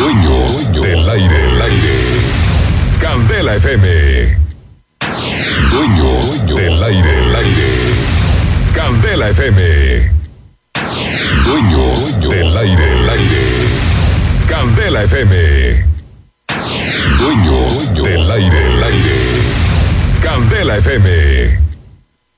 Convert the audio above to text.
Dueños del aire. Candela FM. Dueños del aire. Candela FM. Dueños del aire. Candela FM. Dueños del aire. Candela FM.